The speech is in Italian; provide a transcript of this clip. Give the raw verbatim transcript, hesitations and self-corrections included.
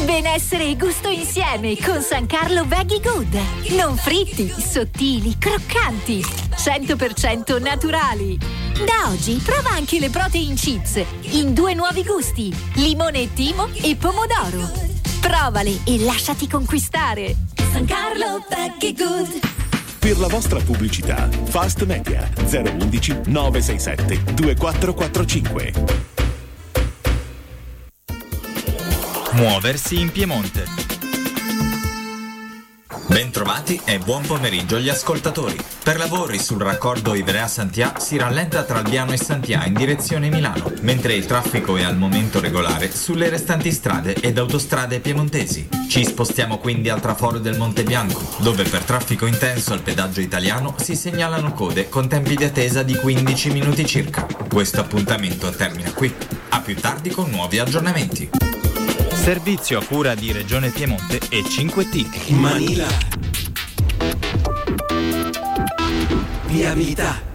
Benessere e gusto insieme con San Carlo Veggie Good. Non fritti, sottili, croccanti, cento per cento naturali. Da oggi prova anche le protein chips in due nuovi gusti, limone e timo e pomodoro. Provale e lasciati conquistare. San Carlo Veggie Good. Per la vostra pubblicità, Fast Media zero uno uno nove sei sette due quattro quattro cinque. Muoversi in Piemonte. Bentrovati e buon pomeriggio agli ascoltatori. Per lavori sul raccordo Ivrea-Santià si rallenta tra Albiano e Santià in direzione Milano, mentre il traffico è al momento regolare sulle restanti strade ed autostrade piemontesi. Ci spostiamo quindi al traforo del Monte Bianco, dove per traffico intenso al pedaggio italiano si segnalano code con tempi di attesa di quindici minuti circa. Questo appuntamento termina qui. A più tardi con nuovi aggiornamenti. Servizio a cura di Regione Piemonte e cinque T. Manila. Viabilità.